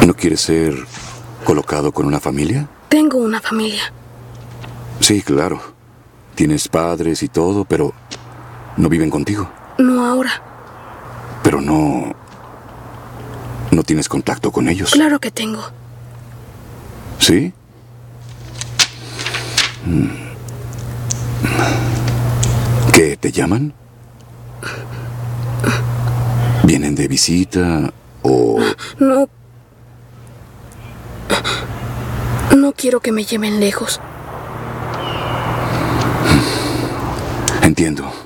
¿No quieres ser colocado con una familia? Tengo una familia. Sí, claro. Tienes padres y todo, pero no viven contigo. No ahora. Pero no tienes contacto con ellos. Claro que tengo. ¿Sí? ¿Qué te llaman? ¿Vienen de visita o...? No. No quiero que me lleven lejos. Entiendo.